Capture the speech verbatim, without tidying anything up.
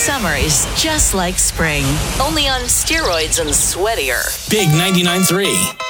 Summer is just like spring, only on steroids and sweatier. Big ninety-nine point three.